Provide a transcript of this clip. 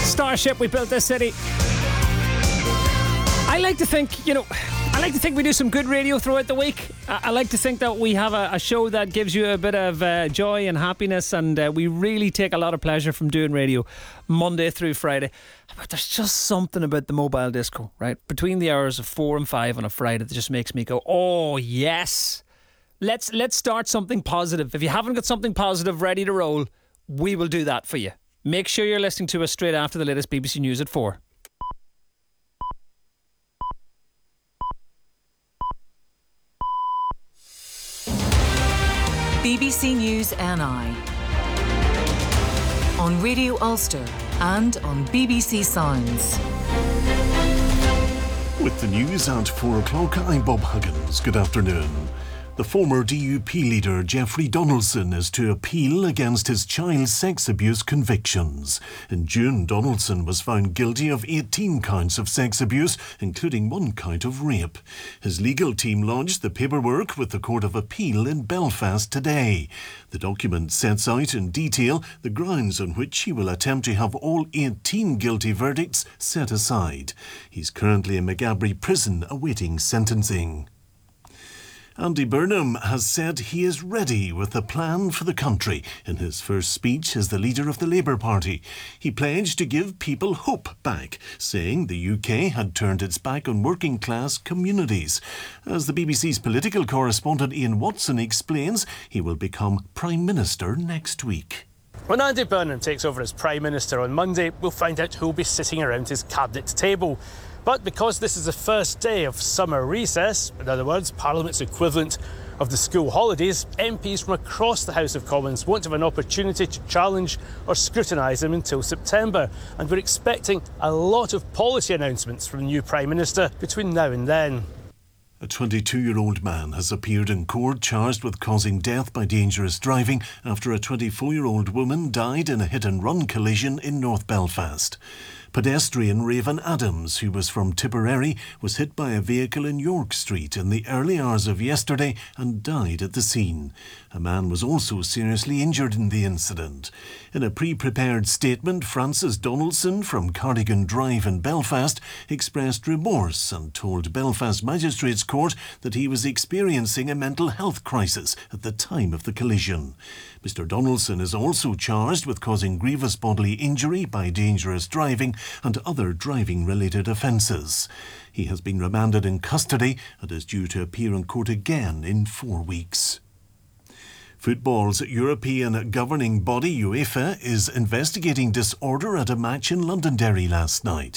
Starship, we built this city. I like to think we do some good radio throughout the week. I like to think that we have a show that gives you a bit of joy and happiness, and we really take a lot of pleasure from doing radio Monday through Friday. But there's just something about the mobile disco, right? Between the hours of 4 and 5 on a Friday that just makes me go, oh yes, let's start something positive. If you haven't got something positive ready to roll, we will do that for you. Make sure you're listening to us straight after the latest BBC News at 4. BBC News NI on Radio Ulster and on BBC Sounds. With the news at 4 o'clock, I'm Bob Huggins. Good afternoon. The former DUP leader Jeffrey Donaldson is to appeal against his child sex abuse convictions. In June, Donaldson was found guilty of 18 counts of sex abuse, including 1 count of rape. His legal team lodged the paperwork with the Court of Appeal in Belfast today. The document sets out in detail the grounds on which he will attempt to have all 18 guilty verdicts set aside. He's currently in Maghaberry Prison awaiting sentencing. Andy Burnham has said he is ready with a plan for the country in his first speech as the leader of the Labour Party. He pledged to give people hope back, saying the UK had turned its back on working class communities. As the BBC's political correspondent Ian Watson explains, he will become Prime Minister next week. When Andy Burnham takes over as Prime Minister on Monday, we'll find out who will be sitting around his cabinet table. But because this is the first day of summer recess, in other words, Parliament's equivalent of the school holidays, MPs from across the House of Commons won't have an opportunity to challenge or scrutinise him until September. And we're expecting a lot of policy announcements from the new Prime Minister between now and then. A 22-year-old man has appeared in court charged with causing death by dangerous driving after a 24-year-old woman died in a hit-and-run collision in North Belfast. Pedestrian Raven Adams, who was from Tipperary, was hit by a vehicle in York Street in the early hours of yesterday and died at the scene. A man was also seriously injured in the incident. In a pre-prepared statement, Francis Donaldson from Cardigan Drive in Belfast expressed remorse and told Belfast Magistrates Court that he was experiencing a mental health crisis at the time of the collision. Mr Donaldson is also charged with causing grievous bodily injury by dangerous driving and other driving-related offences. He has been remanded in custody and is due to appear in court again in 4 weeks. Football's European governing body UEFA is investigating disorder at a match in Londonderry last night.